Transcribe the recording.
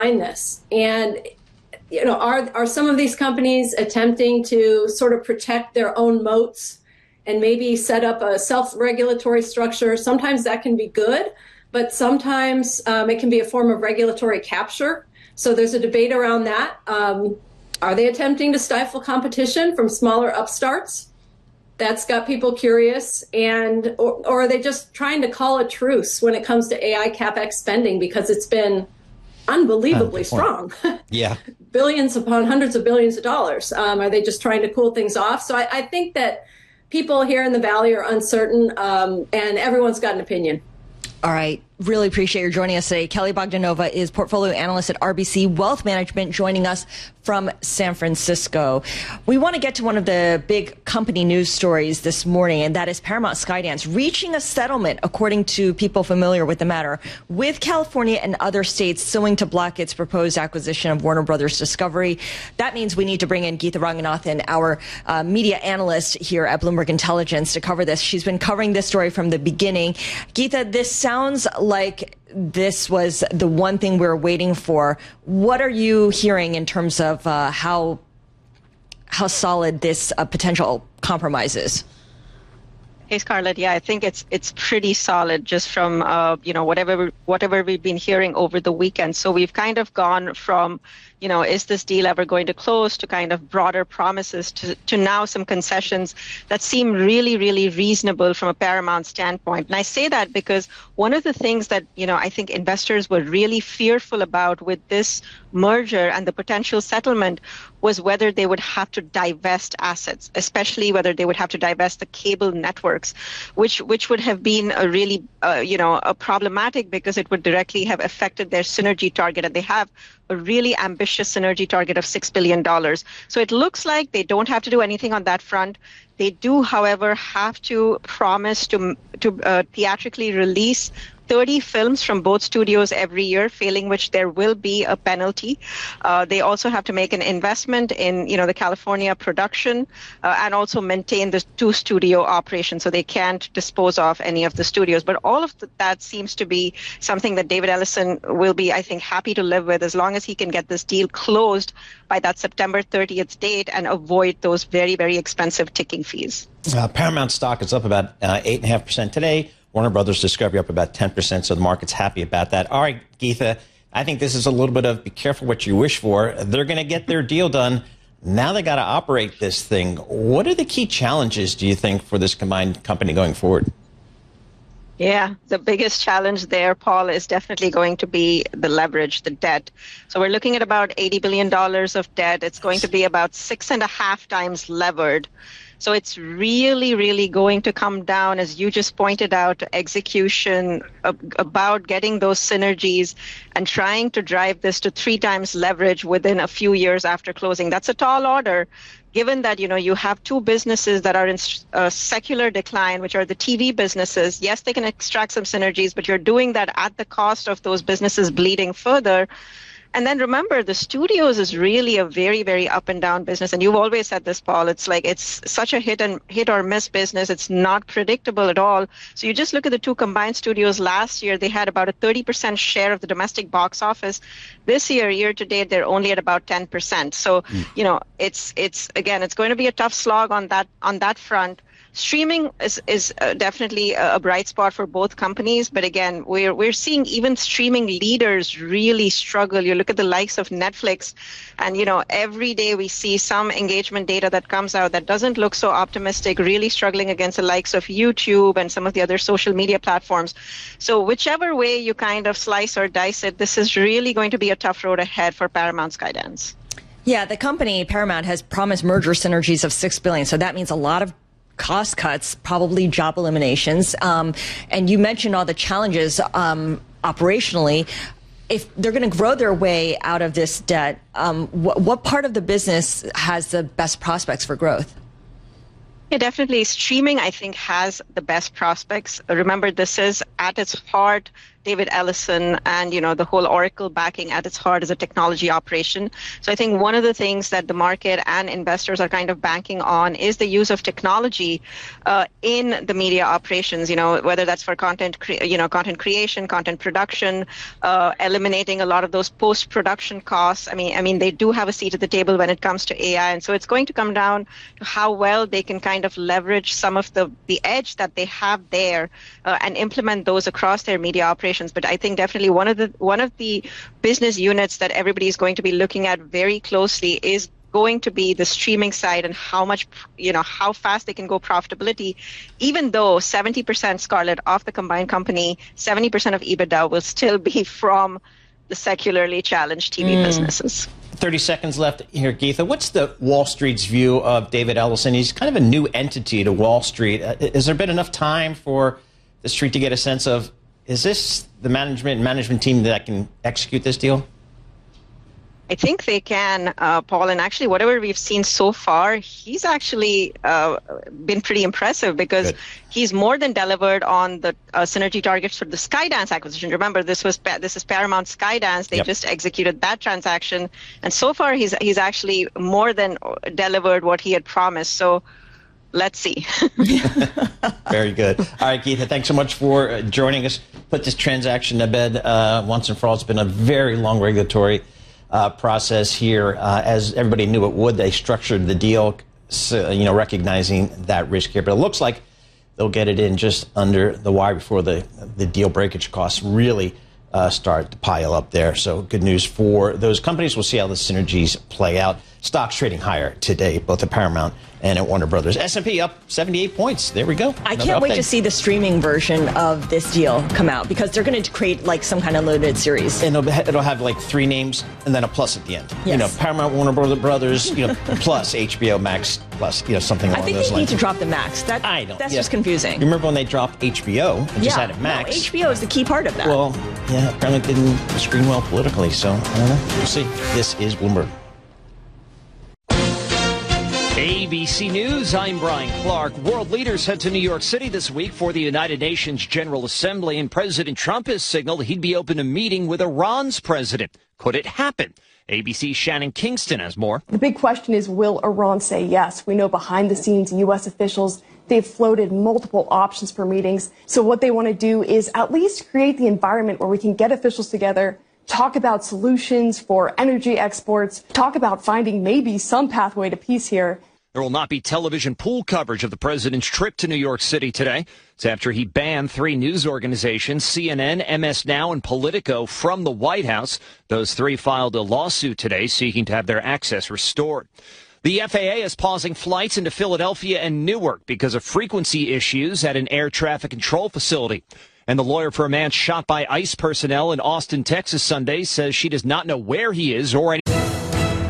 this. And, are some of these companies attempting to sort of protect their own moats and maybe set up a self-regulatory structure? Sometimes that can be good, but sometimes it can be a form of regulatory capture. So there's a debate around that. Are they attempting to stifle competition from smaller upstarts? That's got people curious. Or are they just trying to call a truce when it comes to AI CapEx spending, because it's been unbelievably strong? Yeah. Billions upon hundreds of billions of dollars. Are they just trying to cool things off? So I think that people here in the Valley are uncertain, and everyone's got an opinion. All right. Really appreciate your joining us today. Kelly Bogdanova is portfolio analyst at RBC Wealth Management, joining us from San Francisco. We want to get to one of the big company news stories this morning, and that is Paramount Skydance reaching a settlement, according to people familiar with the matter, with California and other states suing to block its proposed acquisition of Warner Brothers Discovery. That means we need to bring in Geetha Ranganathan, our media analyst here at Bloomberg Intelligence, to cover this. She's been covering this story from the beginning. Geetha, this sounds like this was the one thing we were waiting for. What are you hearing in terms of how solid this potential compromise is? Hey, Scarlett. Yeah, I think it's pretty solid just from whatever we've been hearing over the weekend. So we've kind of gone from, is this deal ever going to close, to kind of broader promises to now some concessions that seem really, really reasonable from a Paramount standpoint. And I say that because one of the things that, I think investors were really fearful about with this merger and the potential settlement was whether they would have to divest assets, especially whether they would have to divest the cable networks, which would have been a really, a problematic, because it would directly have affected their synergy target. And they have a really ambitious synergy target of $6 billion. So it looks like they don't have to do anything on that front. They do, however, have to promise to theatrically release 30 films from both studios every year, failing which there will be a penalty. They also have to make an investment in, the California production and also maintain the 2-studio operation, so they can't dispose of any of the studios. But all of that seems to be something that David Ellison will be, I think, happy to live with, as long as he can get this deal closed by that September 30th date and avoid those very, very expensive ticking fees. Paramount stock is up about 8.5% today. Warner Brothers Discovery up about 10%, so the market's happy about that. All right, Geetha, I think this is a little bit of be careful what you wish for. They're going to get their deal done. Now they got to operate this thing. What are the key challenges, do you think, for this combined company going forward? Yeah, the biggest challenge there, Paul, is definitely going to be the leverage, the debt. So we're looking at about $80 billion of debt. It's going to be about 6.5 times levered. So it's really, really going to come down, as you just pointed out, to execution, about getting those synergies and trying to drive this to 3 times leverage within a few years after closing. That's a tall order, given that, you have two businesses that are in secular decline, which are the TV businesses. Yes, they can extract some synergies, but you're doing that at the cost of those businesses bleeding further. And then remember, the studios is really a very, very up and down business. And you've always said this, Paul, it's such a hit or miss business. It's not predictable at all. So you just look at the two combined studios last year, they had about a 30% share of the domestic box office. This year to date, they're only at about 10%. So, it's going to be a tough slog on that front. Streaming is definitely a bright spot for both companies, but again, we're seeing even streaming leaders really struggle. You look at the likes of Netflix, and every day we see some engagement data that comes out that doesn't look so optimistic, really struggling against the likes of YouTube and some of the other social media platforms. So whichever way you kind of slice or dice it, this is really going to be a tough road ahead for Paramount Skydance. Yeah, the company Paramount has promised merger synergies of $6 billion, so that means a lot of cost cuts, probably job eliminations. And you mentioned all the challenges operationally. If they're going to grow their way out of this debt, what part of the business has the best prospects for growth? Yeah, definitely. Streaming, I think, has the best prospects. Remember, this is at its heart David Ellison and, the whole Oracle backing at its heart is a technology operation. So I think one of the things that the market and investors are kind of banking on is the use of technology in the media operations, whether that's for content creation, content production, eliminating a lot of those post-production costs. I mean, they do have a seat at the table when it comes to AI. And so it's going to come down to how well they can kind of leverage some of the edge that they have there and implement those across their media operations. But I think definitely one of the business units that everybody is going to be looking at very closely is going to be the streaming side and how much, how fast they can go profitability, even though 70%, Scarlett, of the combined company, 70% of EBITDA will still be from the secularly challenged TV businesses. 30 seconds left here, Geetha. What's the Wall Street's view of David Ellison? He's kind of a new entity to Wall Street. Has there been enough time for the Street to get a sense of, is this the management team that can execute this deal? I think they can, Paul, and actually whatever we've seen so far, he's actually been pretty impressive because he's more than delivered on the synergy targets for the Skydance acquisition. Remember, this is Paramount Skydance. They just executed that transaction, and so far he's actually more than delivered what he had promised. So let's see. Very good. All right, Geetha, thanks so much for joining us. Put this transaction to bed once and for all. It's been a very long regulatory process here, as everybody knew it would. They structured the deal, recognizing that risk here. But it looks like they'll get it in just under the wire before the deal breakage costs really start to pile up there. So good news for those companies. We'll see how the synergies play out. Stocks trading higher today, both at Paramount and at Warner Brothers. S&P up 78 points. There we go. I can't wait to see the streaming version of this deal come out because they're going to create like some kind of limited series. And it'll have like 3 names and then a plus at the end. Yes. Paramount, Warner Brothers, plus HBO Max, plus, something along those lines. I think they need to drop the Max. That's just confusing. You remember when they dropped HBO and just added Max? No, HBO is the key part of that. Well, yeah, apparently it didn't screen well politically, so I don't know. We'll see. This is Bloomberg. ABC News, I'm Brian Clark. World leaders head to New York City this week for the United Nations General Assembly, and President Trump has signaled he'd be open to meeting with Iran's president. Could it happen? ABC's Shannon Kingston has more. The big question is, will Iran say yes? We know behind the scenes, U.S. officials, they've floated multiple options for meetings. So what they want to do is at least create the environment where we can get officials together, talk about solutions for energy exports, talk about finding maybe some pathway to peace here. There will not be television pool coverage of the president's trip to New York City today. It's after he banned 3 news organizations, CNN, MS Now, and Politico, from the White House. Those 3 filed a lawsuit today seeking to have their access restored. The FAA is pausing flights into Philadelphia and Newark because of frequency issues at an air traffic control facility. And the lawyer for a man shot by ICE personnel in Austin, Texas Sunday says she does not know where he is or any